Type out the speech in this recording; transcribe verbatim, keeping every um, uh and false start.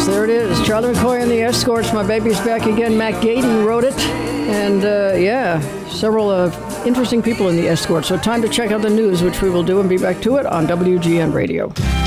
Yes, there it is. Charlie McCoy and the Escorts. My Baby's Back Again. Matt Gady wrote it. And, uh, yeah, several uh, interesting people in the Escorts. So time to check out the news, which we will do, and be back to it on W G N Radio.